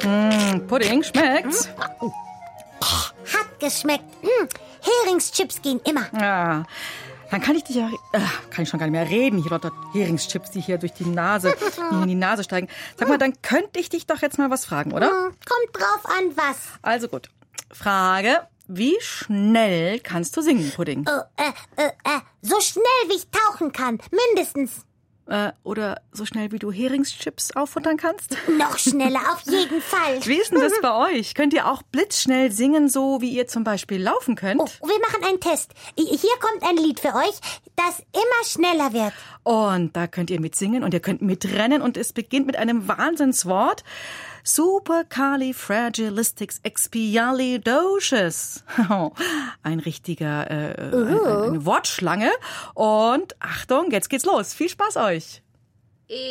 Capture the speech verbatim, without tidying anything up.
Mm, Pudding, schmeckt's? Hat geschmeckt. Hm, Heringschips gehen immer. Ja, dann kann ich dich ja... Äh, kann ich schon gar nicht mehr reden. Hier lauter Heringschips, die hier durch die Nase, die in die Nase steigen. Sag mal, dann könnte ich dich doch jetzt mal was fragen, oder? Hm, kommt drauf an, was. Also gut. Frage, wie schnell kannst du singen, Pudding? Oh, äh, äh, äh, so schnell wie ich tauchen kann, mindestens. Äh, oder so schnell, wie du Heringschips auffuttern kannst? Noch schneller, auf jeden Fall. Wie ist denn das bei euch? Könnt ihr auch blitzschnell singen, so wie ihr zum Beispiel laufen könnt? Oh, wir machen einen Test. Hier kommt ein Lied für euch, das immer schneller wird. Und da könnt ihr mitsingen und ihr könnt mitrennen und es beginnt mit einem Wahnsinnswort. Supercalifragilisticexpialidocious. Ein richtiger, äh, uh. eine, eine Wortschlange. Und Achtung, jetzt geht's los. Viel Spaß euch.